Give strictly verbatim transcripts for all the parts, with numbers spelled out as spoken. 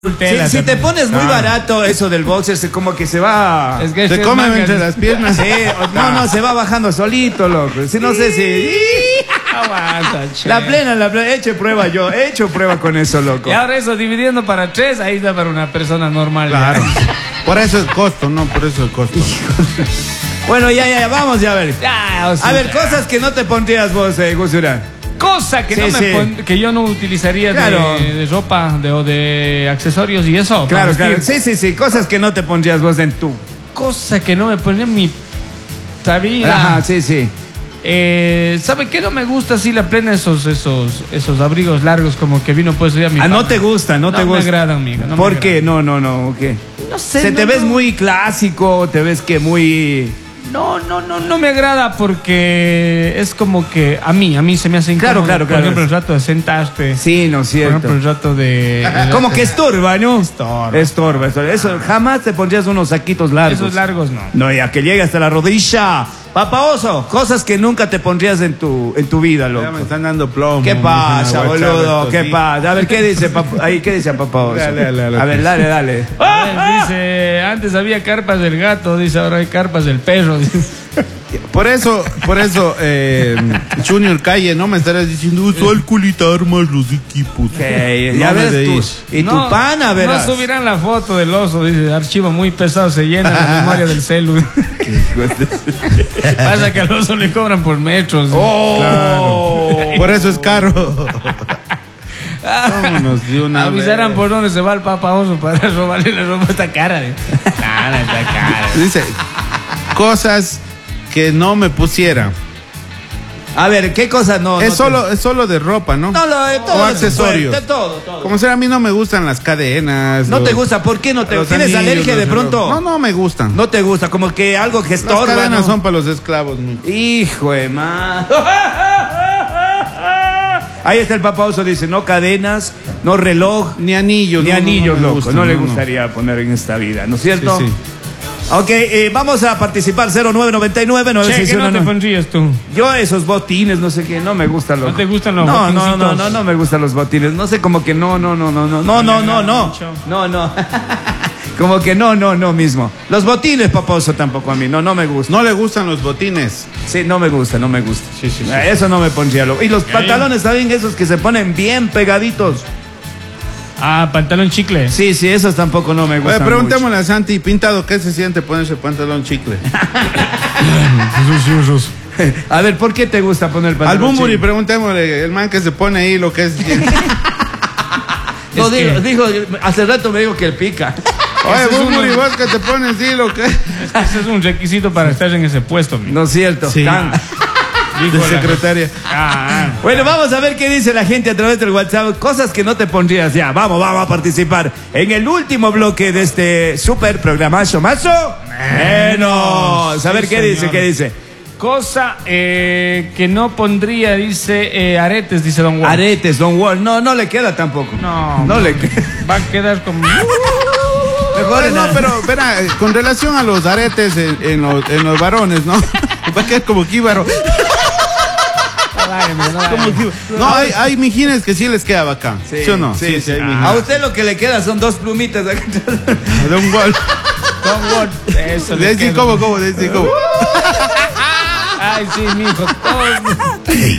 Tela, si, si te pones muy ah. barato eso del boxer, se como que se va... Es que se es come manga, entre las piernas. Sí, no, no, se va bajando solito, loco. Si no sé si... Aguanta, che. La plena, la plena. He hecho prueba yo, he hecho prueba con eso, loco. Y ahora eso dividiendo para tres, ahí está para una persona normal. Claro. Ya. Por eso el costo, no, por eso el costo. Bueno, ya, ya, ya, vamos ya a ver. Ya, o sea, A ver, cosas que no te pondrías vos, eh, Gus Durán. cosa que, Sí, no me sí. pon- que yo no utilizaría Claro. de, de ropa de, o de accesorios y eso. para Claro, claro. vestir. Sí, sí, sí. Cosas que no te pondrías vos en tu... Cosa que no me ponía en mi vida. Ajá, sí, sí. Eh, ¿Sabe qué? No me gusta así la plena esos, esos, esos abrigos largos como que vino pues hoy a mi Ah, no pana. te gusta, no, No te me gusta. agradan, amigo, no me ¿Por qué? agradan. No, no, no, ¿qué? No sé. Se no, te ves no. muy clásico, te ves que muy... No, no, no, no me agrada porque es como que a mí, a mí se me hace incómodo. Claro, claro, Por claro. ejemplo, el rato de sentarte. Sí, no es Por ejemplo, cierto. el rato de... el Como rato- que estorba, ¿no? Estorba. Estorba, estorba. Eso, jamás te pondrías unos saquitos largos. Esos largos no. No, ya que llegue hasta la rodilla. Papá Oso, cosas que nunca te pondrías en tu, en tu vida, Ya me loco. están dando plomo. ¿Qué me pasa, dicen en WhatsApp boludo? estos ¿Qué días. pasa? A ver, ¿qué dice papá? Ahí, ¿qué dice papá Oso? Dale, dale, dale. A ver, dale, dale. A ver, dice, antes había carpas del gato, dice, ahora hay carpas del perro. dice. Por eso, por eso, eh, Junior Calle, no me estarás diciendo, usa el culita armas los equipos. Ok, No ya me ves deis. tú. Y tu pana, verás. No subirán la foto del oso, dice, archivo muy pesado, se llena la memoria del celu. Pasa que al oso le cobran por metros. Oh. Por eso es caro. Vámonos de una Avisarán vez. por dónde se va el papa oso para robarle la ropa a esta cara. De... Nada, esta cara. Dice, cosas que no me pusiera. A ver, ¿qué cosas no? es, no solo, es solo de ropa, ¿no? Te... No, lo de todo. O accesorios. De todo, todo. Como sea, a mí no me gustan las cadenas. No los- te gusta, ¿por qué no te los gusta? ¿Tienes anillos, alergia de los pronto? relojes. No, no me gustan. No te gusta, como que algo que Las estorba. cadenas ¿no? son para los esclavos. ¿no? Hijo de ma. Ahí está el papá Oso, dice, no cadenas, no reloj, Ni anillos. ni no, no, anillos, me loco. gustan, no le no, no. gustaría poner en esta vida, ¿no es cierto? Sí, sí. Ok, eh, vamos a participar cero nueve nueve nueve nueve Che, seis ¿qué uno no te nueve. pondrías tú? Yo esos botines, no sé qué, no me gustan los. ¿No te gustan los no, No, no, botincitos? no, no me gustan los botines. No sé, como que no, no, no, no, no, no, no, no, no, Mucho. no, no. Como que no, no, no mismo. Los botines, paposo, tampoco a mí, no, no me gusta. No le gustan los botines. Sí, no me gusta, no me gusta. Sí, sí, sí. Eh, Eso no me pondría loco. Y los pantalones también, esos que se ponen bien pegaditos. Ah, pantalón chicle. Sí, sí, esos tampoco no me Oye, gustan. preguntémosle a Santi, pintado, ¿qué se siente ponerse pantalón chicle? mucho. A ver, ¿por qué te gusta poner Al pantalón Bumburi, chicle? preguntémosle, el man que se pone ahí lo que es. No, Es digo, que- dijo, hace rato me dijo que el pica. Oye, Ese es Bumburi, uno- vos que te pones así lo que es. Ese es un requisito para estar en ese puesto, amigo. No es cierto. Sí. Can. Dijo De la- secretaria. Ah, Bueno, vamos a ver qué dice la gente a través del WhatsApp. Cosas que no te pondrías ya. Vamos, vamos a participar en el último bloque de este super programazo. ¿Mazo? Menos. A ver Sí, qué dice, señor. qué dice. cosa eh, que no pondría, dice eh, aretes, dice Don Juan. Aretes, Don Wall. No, no le queda tampoco. No, No le queda. Va a quedar como... Mejor Oye, en no, la- pero, verá, eh, con relación a los aretes en, en los, en los varones, ¿no? Va a quedar como jíbaro. Como jíbaro. No, hay, hay mijines que sí les queda bacán. ¿Sí, o no? Sí, sí. hay A mijines. usted lo que le queda son dos plumitas. acá atrás. De un gol. Don Juan, eso De le decir queda. cómo, cómo, de decir cómo. Ay, sí, mijo. todo-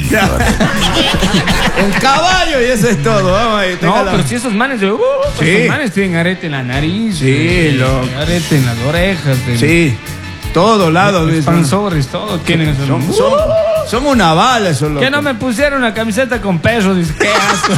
Un caballo y eso es todo. Vamos ahí. tenga No, la- pero si esos manes, uh, Sí. esos manes tienen arete en la nariz. Sí, eh, loco. arete en las orejas. de- Sí. Todo lado. Los ¿ves? panzorris, todo tienen esos. Son, son, son una bala esos locos. Que no me pusieron una camiseta con perro, dice, qué asco.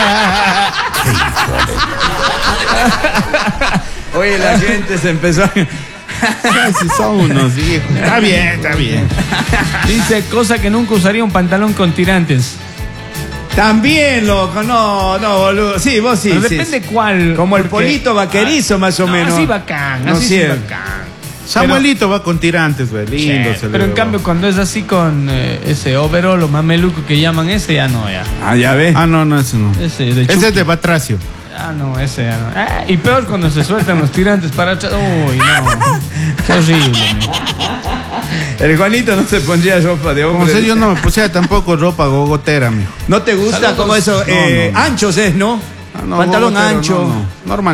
Oye, la gente se empezó a... Ay, si son unos hijos. Está bien, está bien. Dice, cosa que nunca usaría un pantalón con tirantes. También, loco, no, no, boludo. Sí, vos sí. Pero sí, depende sí. cuál. Como el porque- polito vaquerizo, más o No, menos. así bacán, No así sí cierto. bacán. Samuelito va con tirantes, güey. Lindo. Che, se le pero en ve, cambio, va. cuando es así con eh, ese overol o mameluco que llaman ese, ya no, ya. Ah, ya ve. Ah, no, no, ese no. Ese de Ese Chucky. es de Batracio. Ah, no, ese ya no. Ah, y peor cuando se sueltan los tirantes para atrás. Uy, no. Qué horrible. amigo. El Juanito no se pondría ropa de Como hombre. sé, yo no me pusiera tampoco ropa gogotera, mijo. ¿No te gusta Saludos. como eso? No, eh, no, no. Anchos es, ¿no? Ah, no, Pantalón gogotero, ancho. no, no. Normal.